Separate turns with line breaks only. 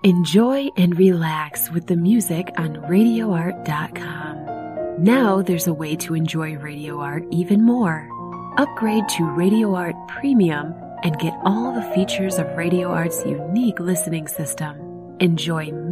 Enjoy and relax with the music on RadioArt.com. Now there's a way to enjoy Radio Art even more. Upgrade to Radio Art Premium and get all the features of Radio Art's unique listening system. Enjoy